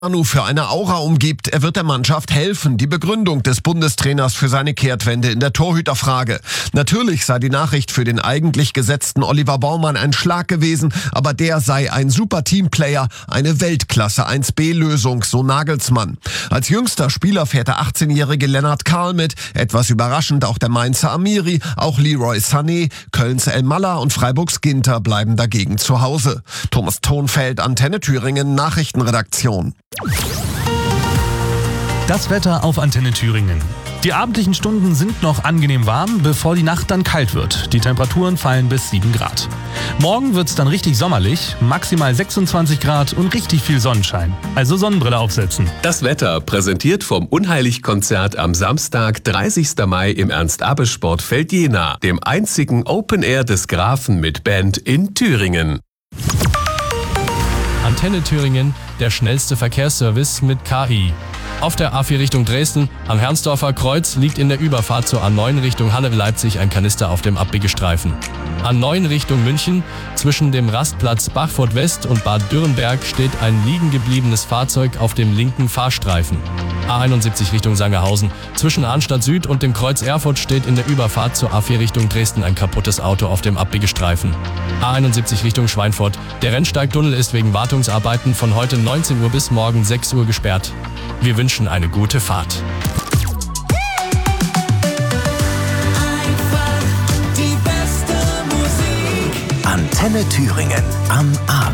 Manu für eine Aura umgibt. Er wird der Mannschaft helfen. Die Begründung des Bundestrainers für seine Kehrtwende in der Torhüterfrage. Natürlich sei die Nachricht für den eigentlich gesetzten Oliver Baumann ein Schlag gewesen, aber der sei ein super Teamplayer, eine Weltklasse 1B-Lösung, so Nagelsmann. Als jüngster Spieler fährt der 18-jährige Lennart Karl mit. Etwas überraschend auch der Mainzer Amiri, auch Leroy Sané, Kölns Elmalah und Freiburgs Ginter bleiben dagegen zu Hause. Thomas Thonfeld, Antenne Thüringen, Nachrichtenredaktion. Das Wetter auf Antenne Thüringen. Die abendlichen Stunden sind noch angenehm warm, bevor die Nacht dann kalt wird. Die Temperaturen fallen bis 7 Grad. Morgen wird's dann richtig sommerlich, maximal 26 Grad und richtig viel Sonnenschein. Also Sonnenbrille aufsetzen. Das Wetter präsentiert vom Unheilig-Konzert am Samstag, 30. Mai im Ernst-Abbe-Sportfeld Jena, dem einzigen Open Air des Grafen mit Band in Thüringen. Antenne Thüringen, der schnellste Verkehrsservice mit KI. Auf der A4 Richtung Dresden, am Herrnsdorfer Kreuz, liegt in der Überfahrt zur A9 Richtung Hannewil-Leipzig ein Kanister auf dem Abbiegestreifen. A9 Richtung München, zwischen dem Rastplatz Bachfurt West und Bad Dürrenberg steht ein liegen gebliebenes Fahrzeug auf dem linken Fahrstreifen. A71 Richtung Sangerhausen, zwischen Arnstadt Süd und dem Kreuz Erfurt steht in der Überfahrt zur A4 Richtung Dresden ein kaputtes Auto auf dem Abbiegestreifen. A71 Richtung Schweinfurt, der Rennsteigtunnel ist wegen Wartungsarbeiten von heute 19 Uhr bis morgen 6 Uhr gesperrt. Wir wünschen eine gute Fahrt. Antenne Thüringen am Abend.